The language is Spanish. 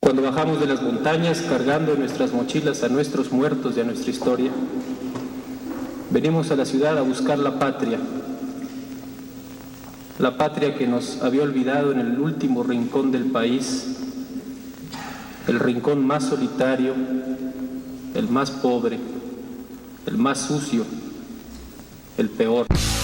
Cuando bajamos de las montañas cargando en nuestras mochilas a nuestros muertos y a nuestra historia, venimos a la ciudad a buscar la patria que nos había olvidado en el último rincón del país, el rincón más solitario, el más pobre, el más sucio, el peor.